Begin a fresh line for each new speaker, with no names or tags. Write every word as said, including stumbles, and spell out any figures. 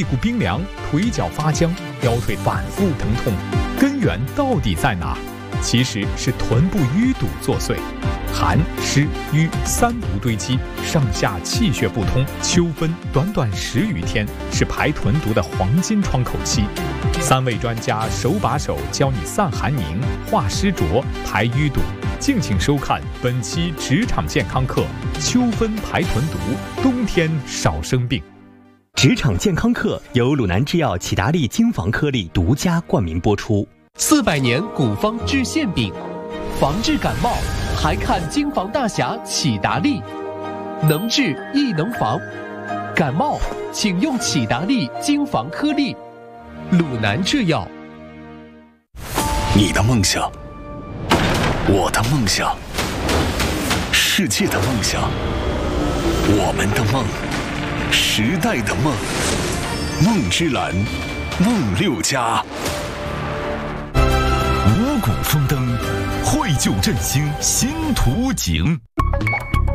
股冰凉，腿脚发僵，腰腿反复疼痛，根源到底在哪？其实是臀部淤堵作祟。寒、湿、瘀三毒堆积，上下气血不通，秋分短短十余天是排臀毒的黄金窗口期。三位专家手把手教你散寒凝、化湿浊、排淤堵，敬请收看本期职场健康课：秋分排臀毒，冬天少生病。
职场健康课由鲁南制药启达利精防颗粒独家冠名播出。
四百年古方治馅饼，防治感冒还看精防大侠启达利，能治亦能防。感冒请用启达利精防颗粒。鲁南制药。
你的梦想，我的梦想，世界的梦想，我们的梦，时代的梦，梦之蓝，梦六家。
五谷丰登，绘就振兴新图景。